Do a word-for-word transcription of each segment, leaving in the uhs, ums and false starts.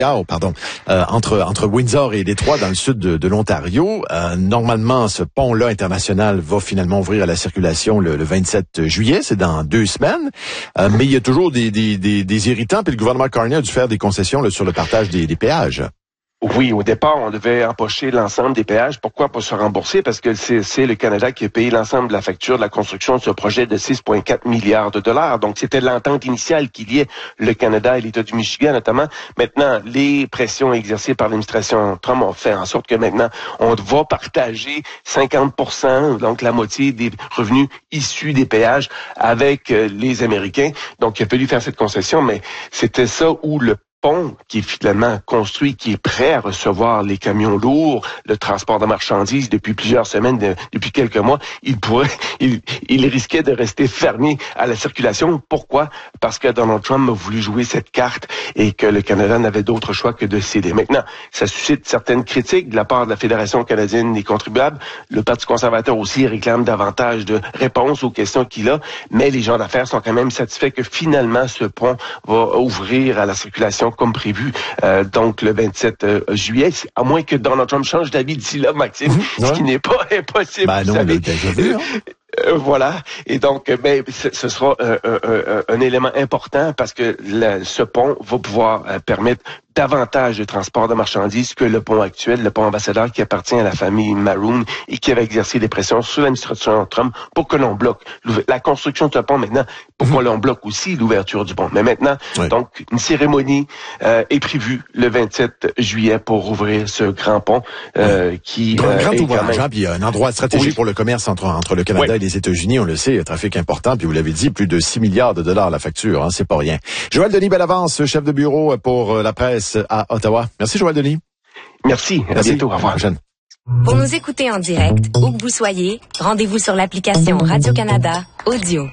Oh, pardon, euh, entre entre Windsor et Détroit dans le sud de, de l'Ontario. Euh, normalement, ce pont-là international va finalement ouvrir à la circulation le, le vingt-sept juillet, c'est dans deux semaines. Euh, mais il y a toujours des, des, des, des irritants, puis le gouvernement Carney a dû faire des concessions là, sur le partage des, des péages. Oui, au départ, on devait empocher l'ensemble des péages. Pourquoi pas se rembourser? Parce que c'est, c'est le Canada qui a payé l'ensemble de la facture de la construction de ce projet de six virgule quatre milliards de dollars. Donc, c'était l'entente initiale qui liait le Canada et l'État du Michigan, notamment. Maintenant, les pressions exercées par l'administration Trump ont fait en sorte que maintenant, on va partager cinquante pour cent, donc la moitié des revenus issus des péages avec les Américains. Donc, il a fallu faire cette concession, mais c'était ça où le pont qui est finalement construit, qui est prêt à recevoir les camions lourds, le transport de marchandises depuis plusieurs semaines, de, depuis quelques mois, il pourrait, il, il risquait de rester fermé à la circulation. Pourquoi? Parce que Donald Trump a voulu jouer cette carte et que le Canada n'avait d'autre choix que de céder. Maintenant, ça suscite certaines critiques de la part de la Fédération canadienne des contribuables. Le Parti conservateur aussi réclame davantage de réponses aux questions qu'il a, mais les gens d'affaires sont quand même satisfaits que finalement ce pont va ouvrir à la circulation comme prévu, euh, donc le vingt-sept juillet, à moins que Donald Trump change d'avis d'ici là, Maxime, mmh, ouais. Ce qui n'est pas impossible. Ben non, savez. On l'a déjà vu, hein? Euh, voilà. Et donc, ben, ce sera euh, euh, un élément important parce que le, ce pont va pouvoir euh, permettre davantage de transport de marchandises que le pont actuel, le pont ambassadeur qui appartient à la famille Maroon et qui avait exercé des pressions sur l'administration Trump pour que l'on bloque la construction de ce pont maintenant, pour mmh. qu'on l'on bloque aussi l'ouverture du pont. Mais maintenant, oui. donc, une cérémonie euh, est prévue le vingt-sept juillet pour ouvrir ce grand pont euh, oui. qui un euh, grand est ouvrage, quand même... hein, puis un endroit stratégique oui. pour le commerce entre entre le Canada oui. et les États-Unis, on le sait, un trafic important, puis vous l'avez dit, plus de six milliards de dollars la facture, hein, c'est pas rien. Joël Denis Bellavance, chef de bureau pour la presse à Ottawa. Merci Joël Denis. Merci, à Merci. bientôt, au revoir. Pour nous écouter en direct, où que vous soyez, rendez-vous sur l'application Radio-Canada Audio.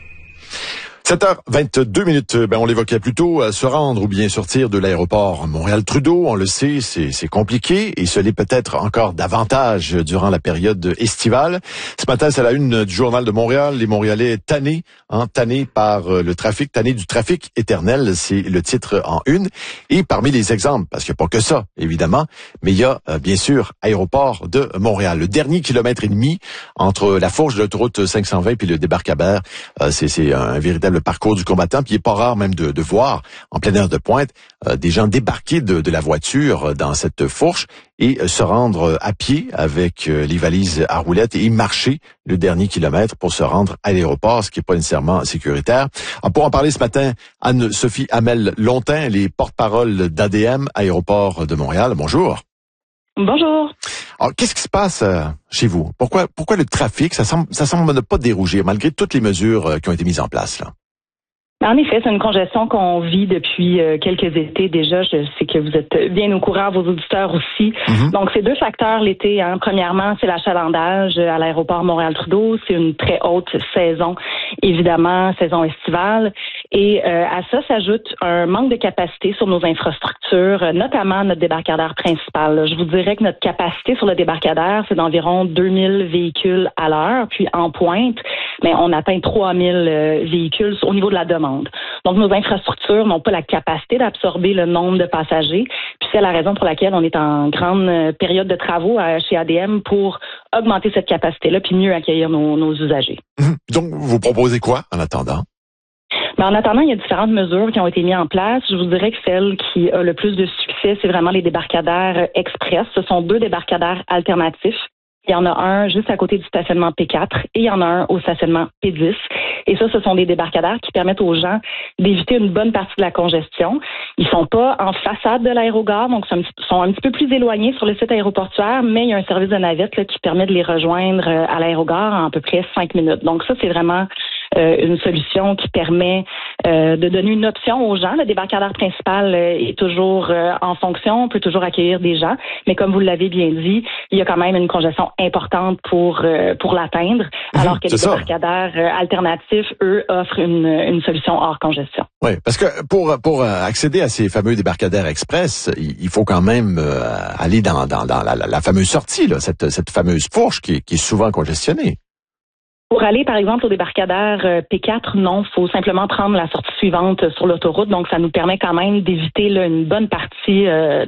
sept heures vingt-deux minutes, ben on l'évoquait plus tôt, se rendre ou bien sortir de l'aéroport Montréal-Trudeau, on le sait, c'est, c'est compliqué et ce l'est peut-être encore davantage durant la période estivale. Ce matin, c'est la une du Journal de Montréal, les Montréalais tannés, hein, tannés par le trafic, tannés du trafic éternel, c'est le titre en une. Et parmi les exemples, parce qu'il n'y a pas que ça, évidemment, mais il y a euh, bien sûr aéroport de Montréal. Le dernier kilomètre et demi entre la fourche de l'autoroute cinq cent vingt puis le débarcadère, euh, c'est, c'est un véritable le parcours du combattant, puis il est pas rare même de, de voir en pleine heure de pointe euh, des gens débarquer de, de la voiture dans cette fourche et euh, se rendre à pied avec euh, les valises à roulettes et marcher le dernier kilomètre pour se rendre à l'aéroport, ce qui est pas nécessairement sécuritaire. Alors, pour en parler ce matin, Anne-Sophie Hamel-Lontin, les porte-parole d'A D M, Aéroport de Montréal. Bonjour. Bonjour. Alors, qu'est-ce qui se passe euh, chez vous? Pourquoi, pourquoi le trafic, ça semble, ça semble ne pas dérougir malgré toutes les mesures euh, qui ont été mises en place, là? En effet, c'est une congestion qu'on vit depuis euh, quelques étés déjà. Je sais que vous êtes bien au courant, vos auditeurs aussi. Mm-hmm. Donc, c'est deux facteurs l'été. Hein. Premièrement, c'est l'achalandage à l'aéroport Montréal-Trudeau. C'est une très haute saison, évidemment, saison estivale. Et euh, à ça s'ajoute un manque de capacité sur nos infrastructures, notamment notre débarcadère principal. Je vous dirais que notre capacité sur le débarcadère, c'est d'environ deux mille véhicules à l'heure. Puis en pointe, mais on atteint trois mille euh, véhicules au niveau de la demande. Donc, nos infrastructures n'ont pas la capacité d'absorber le nombre de passagers. Puis c'est la raison pour laquelle on est en grande période de travaux à, chez A D M pour augmenter cette capacité-là puis mieux accueillir nos, nos usagers. Donc, vous proposez quoi en attendant? Mais en attendant, il y a différentes mesures qui ont été mises en place. Je vous dirais que celle qui a le plus de succès, c'est vraiment les débarcadères express. Ce sont deux débarcadères alternatifs. Il y en a un juste à côté du stationnement P quatre et il y en a un au stationnement P dix. Et ça, ce sont des débarcadères qui permettent aux gens d'éviter une bonne partie de la congestion. Ils sont pas en façade de l'aérogare, donc ils sont un petit peu plus éloignés sur le site aéroportuaire, mais il y a un service de navette là, qui permet de les rejoindre à l'aérogare en à peu près cinq minutes. Donc ça, c'est vraiment euh, une solution qui permet euh, de donner une option aux gens. Le débarcadère principal euh, est toujours euh, en fonction, on peut toujours accueillir des gens, mais comme vous l'avez bien dit, il y a quand même une congestion importante pour euh, pour l'atteindre, alors mmh, que les débarcadères euh, alternatifs, eux, offrent une, une solution hors congestion. Oui, parce que pour pour accéder à ces fameux débarcadères express, il faut quand même euh, aller dans dans, dans la, la fameuse sortie, là, cette cette fameuse fourche qui, qui est souvent congestionnée. Pour aller, par exemple, au débarcadère P quatre, non, il faut simplement prendre la sortie suivante sur l'autoroute. Donc, ça nous permet quand même d'éviter là, une bonne partie euh,